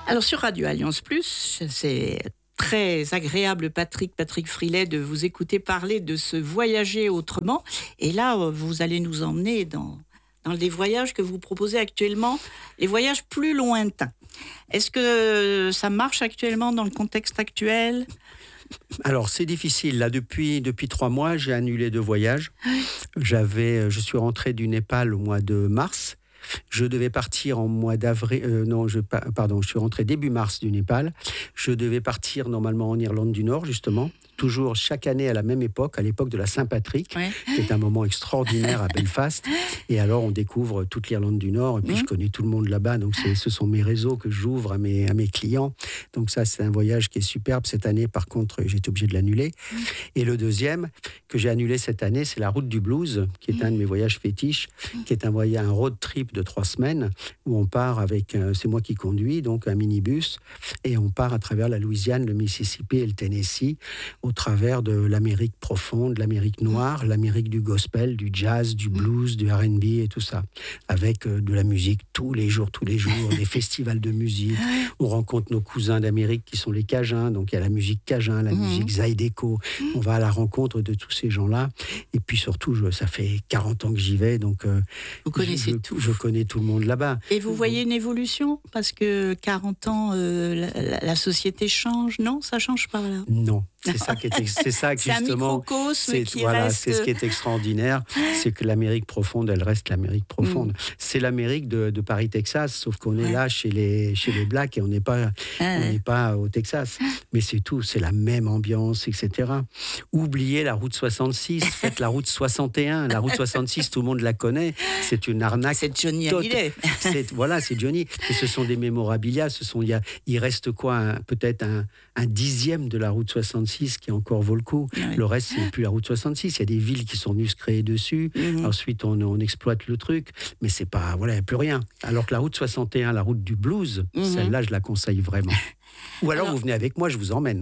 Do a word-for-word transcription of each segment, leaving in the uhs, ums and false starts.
Alors sur Radio Alliance Plus, c'est très agréable, Patrick, Patrick Frilet, de vous écouter parler de ce voyager autrement. Et là, vous allez nous emmener dans, dans les voyages que vous proposez actuellement, les voyages plus lointains. Est-ce que ça marche actuellement dans le contexte actuel ? Alors, c'est difficile. Là, depuis, depuis trois mois, j'ai annulé deux voyages. J'avais, je suis rentré du Népal au mois de mars. Je devais partir en mois d'avril. Euh, non, je, pardon, je suis rentré début mars du Népal. Je devais partir normalement en Irlande du Nord, justement. Toujours chaque année à la même époque, à l'époque de la Saint-Patrick, ouais. qui est un moment extraordinaire à Belfast. Et alors, on découvre toute l'Irlande du Nord. Et puis, mmh. je connais tout le monde là-bas. Donc, c'est, ce sont mes réseaux que j'ouvre à mes, à mes clients. Donc, ça, c'est un voyage qui est superbe. Cette année, par contre, j'ai été obligé de l'annuler. Mmh. Et le deuxième que j'ai annulé cette année, c'est la route du blues, qui est mmh. un de mes voyages fétiches, mmh. qui est un voyage, un road trip de trois semaines où on part avec, euh, c'est moi qui conduis, donc un minibus. Et on part à travers la Louisiane, le Mississippi et le Tennessee, au travers de l'Amérique profonde, de l'Amérique noire, l'Amérique du gospel, du jazz, du blues, du R and B et tout ça. Avec de la musique tous les jours, tous les jours, des festivals de musique. On rencontre nos cousins d'Amérique qui sont les Cajuns, donc il y a la musique Cajun, la mmh. musique Zydeco. On va à la rencontre de tous ces gens-là. Et puis surtout, je, ça fait quarante ans que j'y vais, donc euh, vous connaissez je, tout. Je connais tout le monde là-bas. Et vous voyez une évolution ? Parce que quarante ans, euh, la, la société change, non ? Ça change pas là ? Non. C'est ça qui est, c'est ça que c'est justement, un microcosme c'est, qui voilà, reste... c'est ce qui est extraordinaire, c'est que l'Amérique profonde, elle reste l'Amérique profonde. Mm. C'est l'Amérique de, de Paris, Texas, sauf qu'on ouais. est là chez les, chez les Blacks et on n'est pas, ah, on n'est pas au Texas. Mais c'est tout, c'est la même ambiance, et cetera. Oubliez la route soixante-six, faites la route soixante et un. La route soixante-six, tout le monde la connaît, c'est une arnaque. C'est Johnny Hallyday. C'est, voilà, c'est Johnny. Et ce sont des mémorabilia, ce sont, il, y a, il reste quoi, un, peut-être un, un dixième de la route soixante-six qui encore vaut le coup. Oui. Le reste, c'est plus la route soixante-six. Il y a des villes qui sont venues se créer dessus. Mmh. Ensuite, on, on exploite le truc. Mais c'est pas, voilà, il n'y a plus rien. Alors que la route soixante et un, la route du blues, mmh. celle-là, je la conseille vraiment. Ou alors, alors, vous venez avec moi, je vous emmène.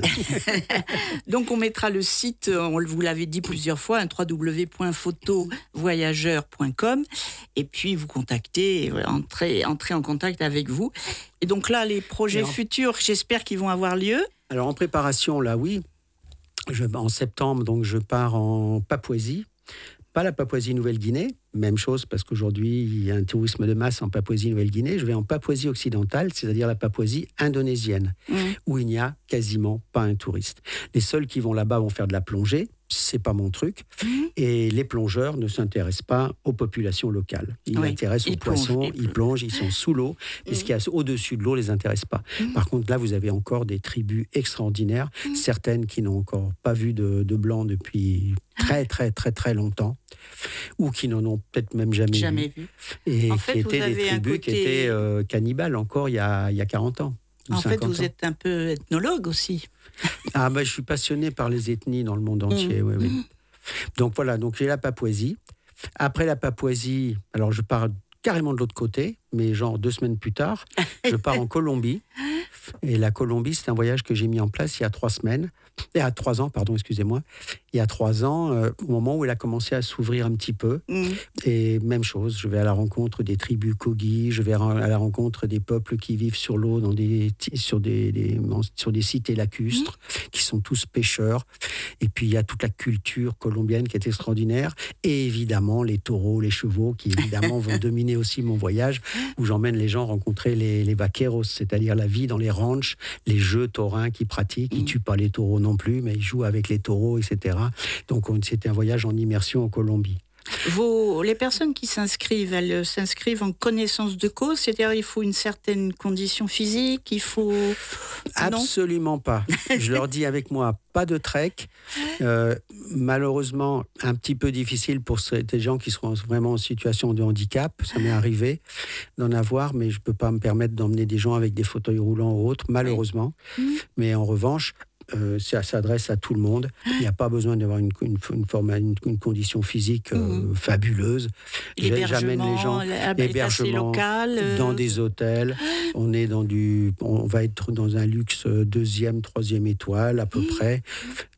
Donc, on mettra le site, on vous l'avait dit plusieurs fois, hein, w w w point photo voyageur point com. Et puis, vous contactez, entrez, entrez en contact avec vous. Et donc là, les projets en... futurs, j'espère qu'ils vont avoir lieu. Alors, en préparation, là, oui. Je, en septembre, donc, je pars en Papouasie. Pas la Papouasie-Nouvelle-Guinée, même chose parce qu'aujourd'hui, il y a un tourisme de masse en Papouasie-Nouvelle-Guinée. Je vais en Papouasie occidentale, c'est-à-dire la Papouasie indonésienne, mmh. où il n'y a quasiment pas un touriste. Les seuls qui vont là-bas vont faire de la plongée. C'est pas mon truc. Mmh. Et les plongeurs ne s'intéressent pas aux populations locales. Ils oui, s'intéressent aux poissons, plongent, ils, ils plongent, ils sont sous l'eau. Mmh. Et ce qu'il y a au-dessus de l'eau ne les intéresse pas. Mmh. Par contre, là, vous avez encore des tribus extraordinaires, mmh. certaines qui n'ont encore pas vu de, de blanc depuis très, très, très, très longtemps, ou qui n'en ont peut-être même jamais, jamais vu. vu. Et en qui fait, étaient des tribus côté... qui étaient euh, cannibales encore il y a, il y a quarante ans. En fait, vous ans. êtes un peu ethnologue aussi. Ah, ben, je suis passionné par les ethnies dans le monde entier, mmh. oui, oui. Mmh. Donc voilà, donc j'ai la Papouasie. Après la Papouasie, alors je pars carrément de l'autre côté, mais genre deux semaines plus tard, je pars en Colombie. Et la Colombie, c'est un voyage que j'ai mis en place il y a trois semaines. Il y a trois ans, pardon, excusez-moi. Il y a trois ans, euh, au moment où elle a commencé à s'ouvrir un petit peu. Mmh. Et même chose, je vais à la rencontre des tribus Kogi, je vais à la rencontre des peuples qui vivent sur l'eau, dans des, sur, des, des, sur des cités lacustres, mmh. qui sont tous pêcheurs. Et puis, il y a toute la culture colombienne qui est extraordinaire. Et évidemment, les taureaux, les chevaux, qui évidemment vont dominer aussi mon voyage, où j'emmène les gens rencontrer les, les vaqueros, c'est-à-dire la vie dans les ranchs, les jeux taurins qu'ils pratiquent. Ils ne tuent pas les taureaux non plus, mais ils jouent avec les taureaux, et cetera. Donc, on, c'était un voyage en immersion en Colombie. Vos, les personnes qui s'inscrivent, elles s'inscrivent en connaissance de cause, c'est-à-dire il faut une certaine condition physique, il faut... Absolument pas. Je leur dis avec moi, pas de trek. Euh, malheureusement, un petit peu difficile pour des gens qui seront vraiment en situation de handicap. Ça m'est arrivé d'en avoir, mais je ne peux pas me permettre d'emmener des gens avec des fauteuils roulants ou autres, malheureusement. Oui. Mais en revanche, Euh, ça s'adresse à tout le monde. Il n'y a pas besoin d'avoir une, une, une, forme, une, une condition physique euh, mmh. fabuleuse. J'amène les gens hébergement local, dans des hôtels. On est dans du, on va être dans un luxe deuxième, troisième étoile à peu mmh. près.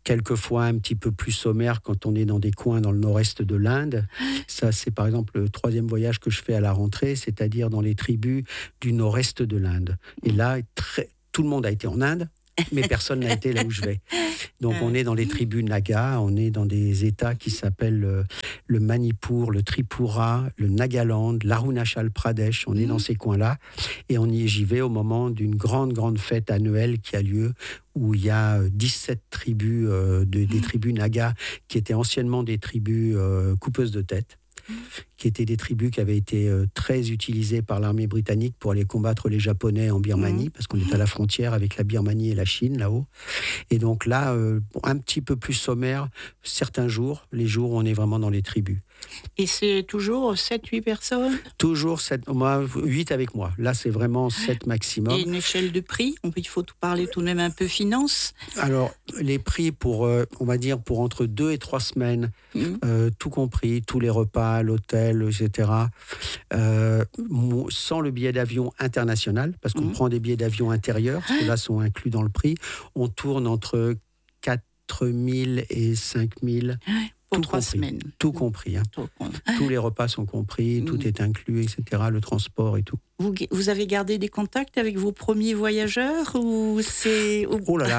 quelquefois un petit peu plus sommaire quand on est dans des coins dans le nord-est de l'Inde. Ça, c'est par exemple le troisième voyage que je fais à la rentrée, c'est-à-dire dans les tribus du nord-est de l'Inde. Et là, très, tout le monde a été en Inde, mais personne n'a été là où je vais. Donc on est dans les tribus Naga, on est dans des États qui s'appellent le, le Manipur, le Tripura, le Nagaland, l'Arunachal Pradesh, on est dans ces coins-là. Et on y j'y vais au moment d'une grande, grande fête annuelle qui a lieu, où il y a dix-sept tribus, euh, de, des tribus Naga, qui étaient anciennement des tribus euh, coupeuses de tête, qui étaient des tribus qui avaient été euh, très utilisées par l'armée britannique pour aller combattre les Japonais en Birmanie, parce qu'on est à la frontière avec la Birmanie et la Chine, là-haut. Et donc là, euh, un petit peu plus sommaire, certains jours, les jours où on est vraiment dans les tribus. Et c'est toujours sept huit personnes? Toujours sept, moi, huit avec moi. Là, c'est vraiment sept maximum. Et une échelle de prix? Il faut tout parler tout de même un peu finance. Alors, les prix pour, euh, on va dire, pour entre deux et trois semaines, mmh. euh, tout compris, tous les repas, l'hôtel, et cetera, euh, sans le billet d'avion international, parce qu'on mmh. prend des billets d'avion intérieurs, ceux-là sont inclus dans le prix, on tourne entre quatre mille et cinq mille. Pour tout trois compris, semaines. Tout compris. Hein. Tout. Tous les repas sont compris, tout mmh. est inclus, et cetera. Le transport et tout. Vous, vous avez gardé des contacts avec vos premiers voyageurs ou c'est... Oh là là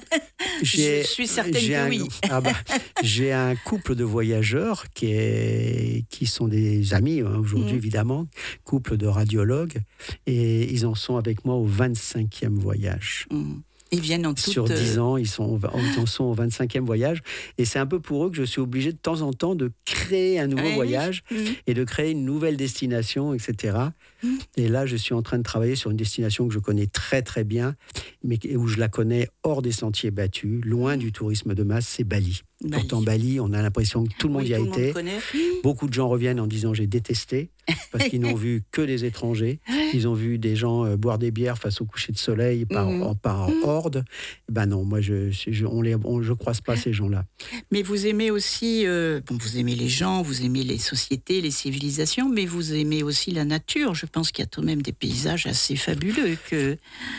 j'ai, Je suis certaine j'ai que un, oui. Ah bah, j'ai un couple de voyageurs qui, est, qui sont des amis hein, aujourd'hui, mmh. évidemment, couple de radiologues, et ils en sont avec moi au vingt-cinquième voyage. Mmh. Ils viennent en toute... Sur dix ans, ils, sont, ils en sont au vingt-cinquième voyage. Et c'est un peu pour eux que je suis obligé de temps en temps de créer un nouveau oui, voyage oui. et de créer une nouvelle destination, et cetera. Mmh. Et là, je suis en train de travailler sur une destination que je connais très très bien, mais où je la connais hors des sentiers battus, loin du tourisme de masse, c'est Bali. Bali. Pourtant, Bali, on a l'impression que tout le monde oui, y a tout été. Le monde Beaucoup de gens reviennent en disant « j'ai détesté ». Parce qu'ils n'ont vu que des étrangers. Ils ont vu des gens euh, boire des bières face au coucher de soleil par, mmh. en, par mmh. horde. Ben non, moi, je je, on les, on, je croise pas ces gens-là. Mais vous aimez aussi, euh, bon, vous aimez les gens, vous aimez les sociétés, les civilisations, mais vous aimez aussi la nature. Je pense qu'il y a tout de même des paysages assez fabuleux que...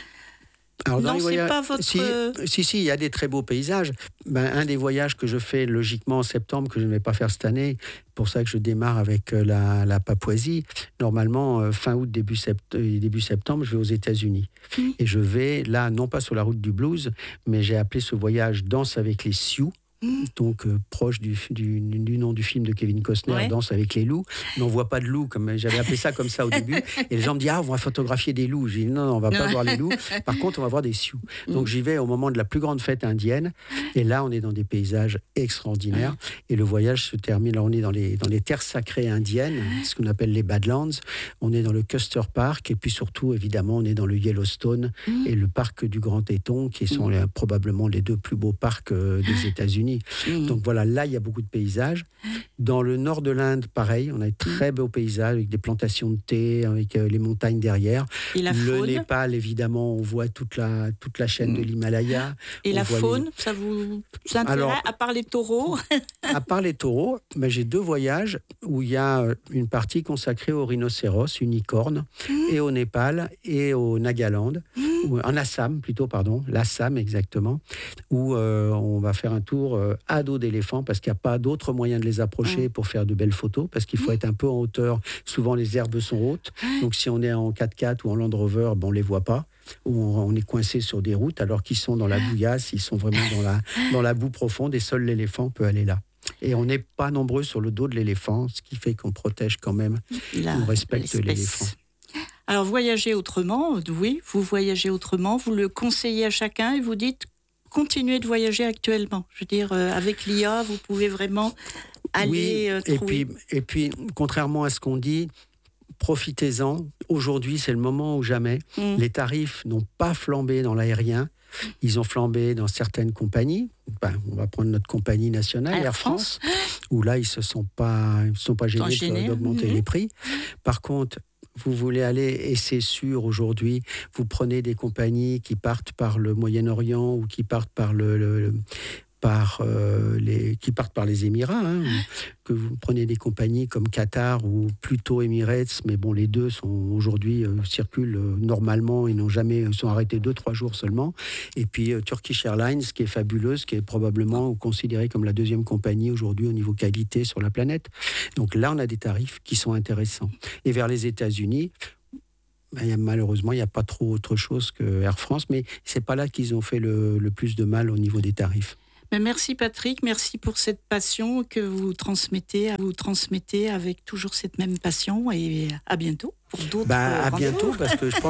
Alors, non, c'est voyages... pas votre... Si, si, si, il y a des très beaux paysages. Ben, un des voyages que je fais logiquement en septembre, que je ne vais pas faire cette année, pour ça que je démarre avec la, la Papouasie. Normalement, fin août, début, sept, début septembre, je vais aux États-Unis. Mmh. Et je vais, là, non pas sur la route du blues, mais j'ai appelé ce voyage Danse avec les Sioux. Donc euh, proche du, du, du nom du film de Kevin Costner, ouais. Danse avec les loups. Mais on ne voit pas de loups, comme j'avais appelé ça comme ça au début. Et les gens me disent, ah, on va photographier des loups. J'ai dit, non, non, on ne va pas voir les loups. Par contre, on va voir des sioux. Donc j'y vais au moment de la plus grande fête indienne. Et là, on est dans des paysages extraordinaires. Et le voyage se termine, là, on est dans les, dans les terres sacrées indiennes, ce qu'on appelle les Badlands. On est dans le Custer Park. Et puis surtout, évidemment, on est dans le Yellowstone et le parc du Grand Teton, qui sont les, probablement les deux plus beaux parcs euh, des États-Unis. Mmh. Donc voilà, là, il y a beaucoup de paysages. Dans le nord de l'Inde, pareil, on a de très beaux paysages avec des plantations de thé, avec euh, les montagnes derrière. Et la le faune? Népal, évidemment, on voit toute la, toute la chaîne mmh. de l'Himalaya. Et on la faune, les... ça vous intéresse, à part les taureaux? À part les taureaux, ben, j'ai deux voyages où il y a une partie consacrée aux rhinocéros, unicornes, mmh. et au Népal et au Nagaland, mmh. ou, en Assam plutôt, pardon, l'Assam exactement, où euh, on va faire un tour euh, à dos d'éléphants parce qu'il n'y a pas d'autre moyen de les approcher mmh. pour faire de belles photos, parce qu'il faut être un peu en hauteur. Souvent, les herbes sont hautes, donc si on est en quatre-quatre ou en Land Rover, ben, on ne les voit pas. Où on est coincé sur des routes alors qu'ils sont dans la bouillasse, ils sont vraiment dans la, dans la boue profonde et seul l'éléphant peut aller là. Et on n'est pas nombreux sur le dos de l'éléphant, ce qui fait qu'on protège quand même, la, on respecte l'espèce. L'éléphant. Alors voyager autrement, oui, vous voyagez autrement, vous le conseillez à chacun et vous dites continuez de voyager actuellement. Je veux dire, euh, avec l'I A, vous pouvez vraiment aller oui, euh, et trouver... Puis, et puis, contrairement à ce qu'on dit, profitez-en. Aujourd'hui, c'est le moment ou jamais. Mmh. Les tarifs n'ont pas flambé dans l'aérien. Ils ont flambé dans certaines compagnies. Ben, on va prendre notre compagnie nationale, Air, Air France, France, où là, ils ne se sont pas, ils sont pas gênés gênés, d'augmenter mmh. les prix. Par contre, vous voulez aller, et c'est sûr aujourd'hui, vous prenez des compagnies qui partent par le Moyen-Orient ou qui partent par le, le, par euh, les, qui partent par les Émirats, hein, que vous prenez des compagnies comme Qatar ou plutôt Emirates, mais bon, les deux sont aujourd'hui euh, circulent euh, normalement, ils n'ont jamais sont arrêtés deux trois jours seulement. Et puis euh, Turkish Airlines, qui est fabuleuse, qui est probablement considérée comme la deuxième compagnie aujourd'hui au niveau qualité sur la planète. Donc là, on a des tarifs qui sont intéressants. Et vers les États-Unis, ben, malheureusement, il n'y a pas trop autre chose que Air France, mais c'est pas là qu'ils ont fait le, le plus de mal au niveau des tarifs. Mais merci Patrick, merci pour cette passion que vous transmettez, vous transmettez avec toujours cette même passion et à bientôt pour d'autres Ben, à rendez-vous. bientôt, parce que je pense